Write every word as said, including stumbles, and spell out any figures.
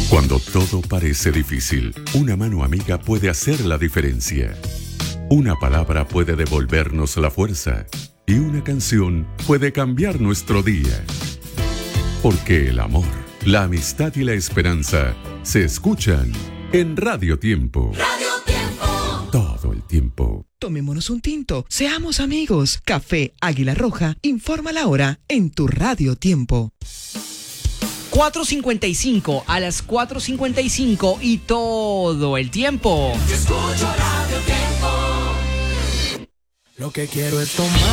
Cuando todo parece difícil, una mano amiga puede hacer la diferencia. Una palabra puede devolvernos la fuerza y una canción puede cambiar nuestro día. Porque el amor, la amistad y la esperanza se escuchan en Radio Tiempo. Radio Tiempo. Todo el tiempo. Tomémonos un tinto, seamos amigos. Café Águila Roja informa la hora en tu Radio Tiempo. cuatro cincuenta y cinco, a las cuatro cincuenta y cinco y todo el tiempo. Yo escucho Radio Tiempo. Lo que quiero es tomar.